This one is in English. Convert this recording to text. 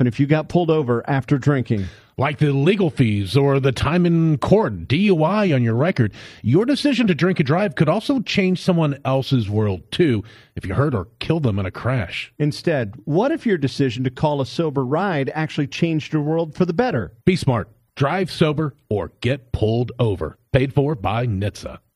happen if you got pulled over after drinking. Like the legal fees or the time in court, DUI on your record. Your decision to drink and drive could also change someone else's world, too, if you hurt or kill them in a crash. Instead, what if your decision to call a sober ride actually changed your world for the better? Be smart. Drive sober or get pulled over. Paid for by NHTSA.